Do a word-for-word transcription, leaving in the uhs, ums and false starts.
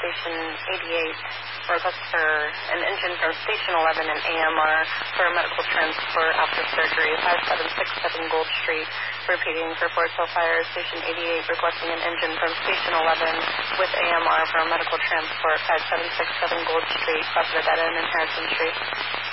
Station eighty-eight requests for an engine from Station eleven and A M R for a medical transport after surgery, five seven six seven Gold Street. Repeating for Forest Hill Fire, Station eighty-eight requesting an engine from Station eleven with A M R for a medical transport, five seven six seven Gold Street, Buffalo Dead End and Harrison Street.